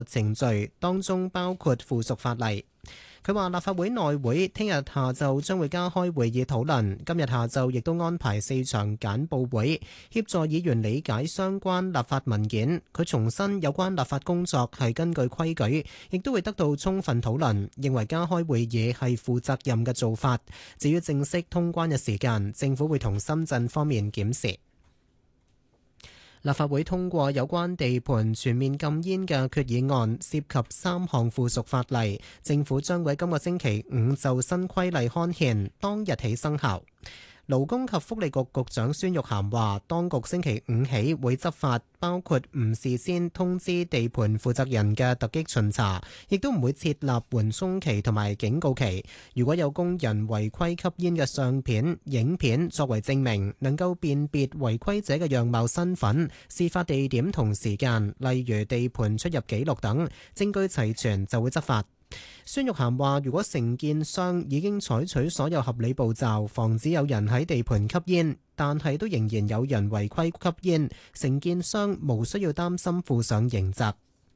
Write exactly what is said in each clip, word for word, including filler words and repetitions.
程序，當中包括附屬法例。佢話立法會內會聽日下晝將會加開會議討論，今日下晝亦都安排四場簡報會，協助議員理解相關立法文件。佢重申有關立法工作係根據規矩，亦都會得到充分討論，認為加開會議係負責任嘅做法。至於正式通關嘅時間，政府會同深圳方面檢視。立法會通過有關地盤全面禁煙嘅決議案，涉及三項附屬法例，政府將會今個星期五就新規例刊憲，當日起生效。勞工及福利局局長孫玉菡話，當局星期五起會執法，包括唔事先通知地盤負責人嘅突擊巡查，亦都唔會設立緩衝期同埋警告期。如果有工人違規吸煙嘅相片、影片作為證明，能夠辨別違規者嘅樣貌、身份、事發地點同時間，例如地盤出入記錄等，證據齊全就會執法。孫玉菡話，如果承建商已經採取所有合理步驟，防止有人喺地盤吸煙，但係都仍然有人違規吸煙，承建商無需要擔心負上刑責。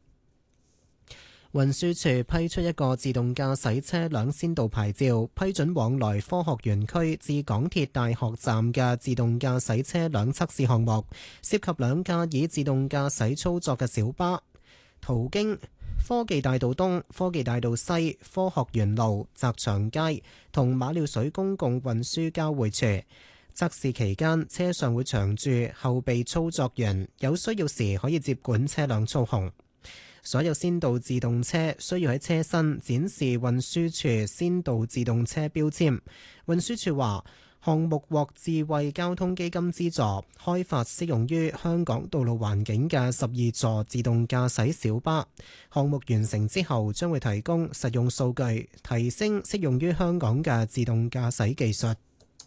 運輸署批出一個自動駕駛車輛先導牌照，批准往來科學園區至港鐵大學站嘅自動駕駛車輛測試項目，涉及兩架以自動駕駛操作嘅小巴，途經科技大道東、科技大道西、科學園路、澤祥街同馬料水公共運輸交匯處。測試期間，車上會長駐後備操作員，有需要時可以接管車輛操控。所有先導自動車需要喺車身展示運輸署先導自動車標籤。運輸署話，項目獲智慧交通基金資助，開發適用於香港道路環境嘅十二座自動駕駛小巴。項目完成之後，將會提供實用數據，提升適用於香港嘅自動駕駛技術。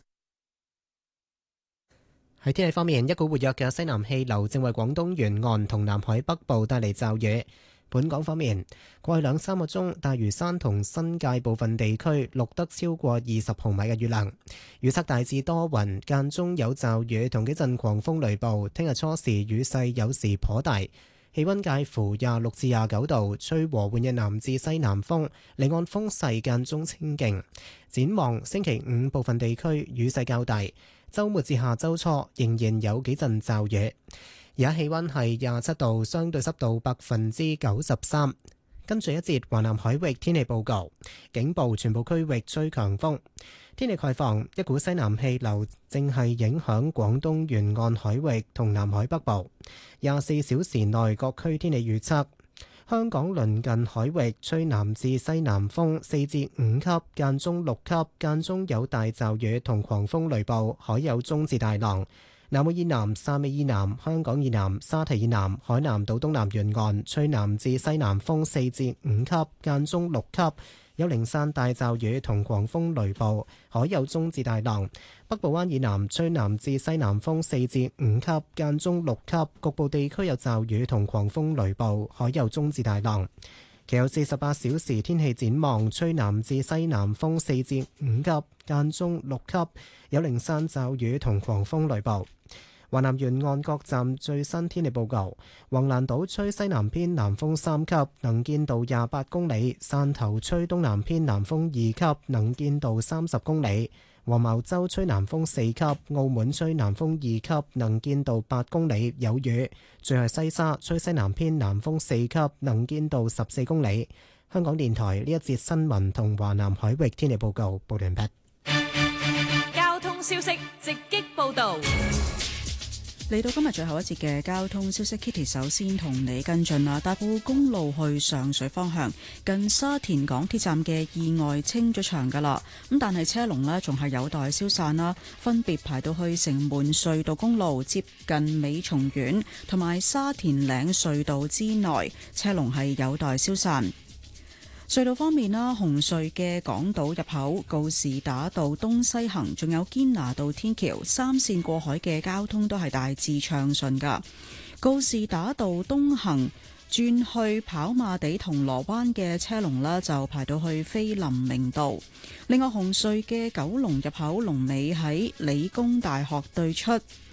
喺天氣方面，一股活躍嘅西南氣流正為廣東沿岸同南海北部帶嚟驟雨。本港方面，過去兩三個鐘，大嶼山同新界部分地區錄得超過二十毫米嘅雨量。預測大致多雲，間中有驟雨同幾陣狂風雷暴。聽日初時雨勢有時頗大，氣溫介乎廿六至廿九度，吹和緩嘅南至西南風，離岸風勢間中清勁。展望星期五部分地區雨勢較大，週末至下週初仍然有幾陣驟雨。而家氣溫係廿七度，相對濕度百分之九十三。跟住一節華南海域天氣報告，警報全部區域吹強風。天氣概況，一股西南氣流正係影響廣東沿岸海域同南海北部。廿四小時內各區天氣預測：香港鄰近海域吹南至西南風四至五級，間中六級，間中有大驟雨同狂風雷暴，海有中至大浪。南澳以南、汕尾以南、香港以南、沙堤以南、海南島東南沿岸吹南至西南風四至五級，間中六級，有零散大驟雨同狂風雷暴，海有中至大浪。北部灣以南吹南至西南風四至五級，間中六級，局部地區有驟雨同狂風雷暴，海有中至大浪。其後四十八小時天氣展望，吹南至西南風四至五級，間中六級，有零散驟雨同狂風雷暴。華南沿岸各站最新天氣報告：橫瀾島吹西南偏南風三級，能見度廿八公里；汕頭吹東南偏南風二級，能見度三十公里；黃茅洲吹南風四級，澳門吹南風二級，能見度八公里，有雨。最後西沙吹西南偏南風四級，能見度十四公里。香港電台呢一節新聞同華南海域天氣報告報完畢。 交通消息直擊報道。 嚟到今日最後一節嘅交通消息 ，Kitty 首先同你跟進啦。大埔公路去上水方向，近沙田港鐵站嘅意外清咗場噶啦，咁但係車龍呢仲係有待消散啦，分別排到去城門隧道公路接近美松苑同埋沙田嶺隧道之內，車龍係有待消散。隧道方面啦，紅隧嘅港島入口、告士打道東西行，仲有堅拿道天橋三線過海嘅交通都係大致暢順噶。告士打道東行轉去跑馬地銅鑼灣嘅車龍呢，就排到去菲林明道。另外，紅隧嘅九龍入口龍尾喺理工大學對出。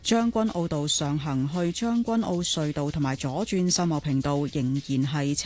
將軍澳道上行去將軍澳隧道同埋左轉秀茂坪道仍然係